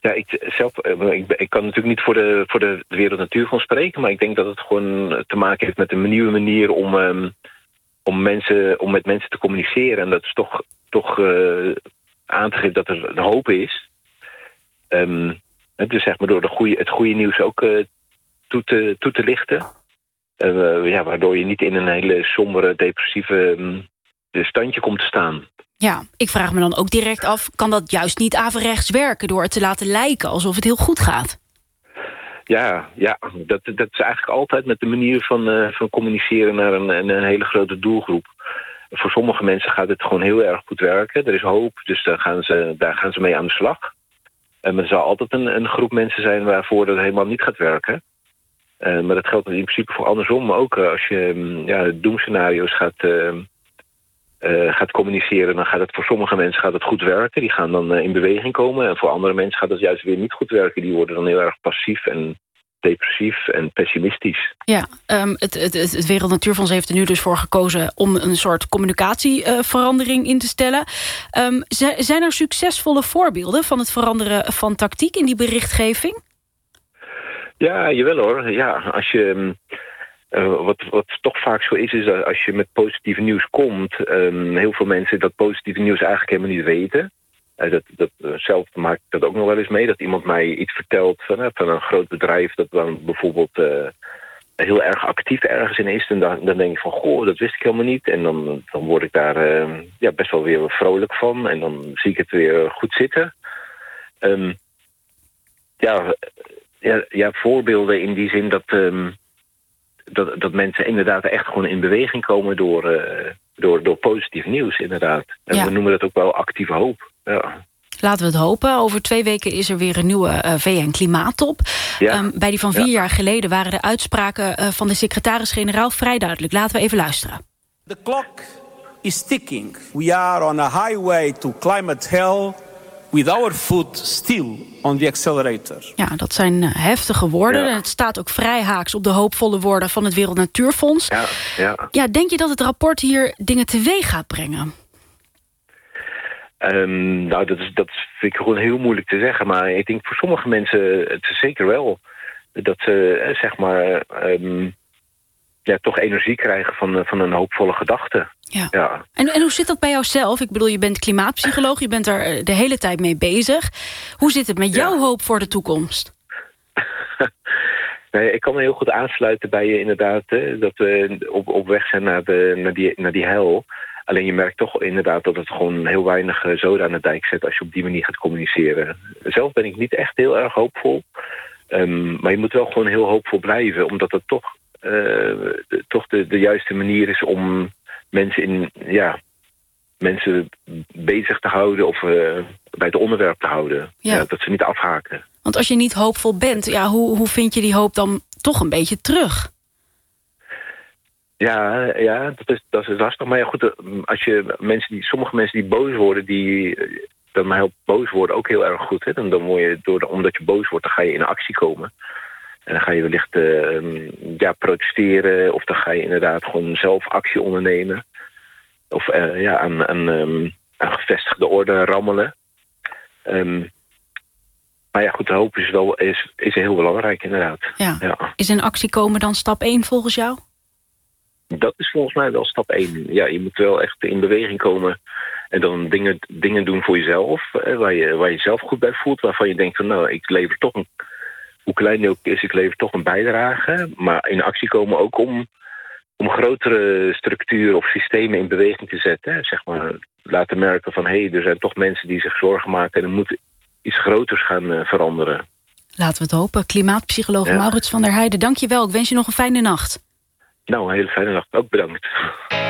Ja, ik kan natuurlijk niet voor de Wereld Natuurfonds spreken, maar ik denk dat het gewoon te maken heeft met een nieuwe manier om met mensen te communiceren. En dat is toch aan te geven dat er hoop is. Dus zeg maar door het goede nieuws ook toe te lichten. Waardoor je niet in een hele sombere, depressieve standje komt te staan. Ja, ik vraag me dan ook direct af, kan dat juist niet averechts werken door het te laten lijken alsof het heel goed gaat? Ja, dat is eigenlijk altijd met de manier van communiceren naar een hele grote doelgroep. Voor sommige mensen gaat het gewoon heel erg goed werken. Er is hoop, dus daar gaan ze mee aan de slag. Maar er zal altijd een groep mensen zijn waarvoor dat helemaal niet gaat werken. Maar dat geldt in principe voor andersom. Ook als je doemscenario's gaat communiceren, dan gaat het voor sommige mensen goed werken. Die gaan dan in beweging komen. En voor andere mensen gaat het juist weer niet goed werken. Die worden dan heel erg passief en depressief en pessimistisch. Ja, het Wereld Natuurfonds heeft er nu dus voor gekozen om een soort communicatieverandering in te stellen. Zijn er succesvolle voorbeelden van het veranderen van tactiek in die berichtgeving? Ja, jawel hoor. Ja, als je wat toch vaak zo is dat als je met positieve nieuws komt, heel veel mensen dat positieve nieuws eigenlijk helemaal niet weten. Zelf maak ik dat ook nog wel eens mee, dat iemand mij iets vertelt van een groot bedrijf dat dan bijvoorbeeld heel erg actief ergens in is. En dan denk ik van, goh, dat wist ik helemaal niet. En dan word ik daar best wel weer vrolijk van. En dan zie ik het weer goed zitten. Voorbeelden in die zin dat mensen inderdaad echt gewoon in beweging komen door positief nieuws, inderdaad. En we noemen dat ook wel actieve hoop. Ja. Laten we het hopen. Over 2 weken is er weer een nieuwe VN-klimaattop. Ja. Bij die van 4 jaar geleden waren de uitspraken van de secretaris-generaal vrij duidelijk. Laten we even luisteren. The clock is ticking. We are on a highway to climate hell with our foot still on the accelerator. Ja, dat zijn heftige woorden. En het staat ook vrij haaks op de hoopvolle woorden van het Wereld Natuurfonds. Ja, denk je dat het rapport hier dingen teweeg gaat brengen? Dat vind ik gewoon heel moeilijk te zeggen. Maar ik denk voor sommige mensen het is zeker wel dat ze toch energie krijgen van een hoopvolle gedachte. Ja. En hoe zit dat bij jouzelf? Ik bedoel, je bent klimaatpsycholoog, je bent er de hele tijd mee bezig. Hoe zit het met jouw hoop voor de toekomst? Nee, ik kan me heel goed aansluiten bij je inderdaad, dat we op weg zijn naar die hel. Alleen je merkt toch inderdaad dat het gewoon heel weinig zoden aan de dijk zet als je op die manier gaat communiceren. Zelf ben ik niet echt heel erg hoopvol. Maar je moet wel gewoon heel hoopvol blijven, omdat het toch de juiste manier is om mensen bezig te houden of bij het onderwerp te houden. Ja, dat ze niet afhaken. Want als je niet hoopvol bent, hoe vind je die hoop dan toch een beetje terug? Ja, dat is lastig. Maar ja, goed, sommige mensen die boos worden, dan helpt boos worden ook heel erg goed. Hè? Dan word je, omdat je boos wordt, dan ga je in actie komen. En dan ga je wellicht protesteren, of dan ga je inderdaad gewoon zelf actie ondernemen. Of aan gevestigde orde rammelen. Maar ja, goed, de hoop is heel belangrijk, inderdaad. Ja. Is in actie komen dan stap 1 volgens jou? Dat is volgens mij wel stap 1. Ja, je moet wel echt in beweging komen en dan dingen doen voor jezelf, waar je zelf goed bij voelt, waarvan je denkt van ik lever toch hoe klein die ook is, ik lever toch een bijdrage. Maar in actie komen ook om grotere structuren of systemen in beweging te zetten. Zeg maar, laten merken van er zijn toch mensen die zich zorgen maken en er moet iets groters gaan veranderen. Laten we het hopen. Klimaatpsycholoog Maurits van der Heijden, dank je wel. Ik wens je nog een fijne nacht. Nou, een hele fijne nacht. Ook bedankt.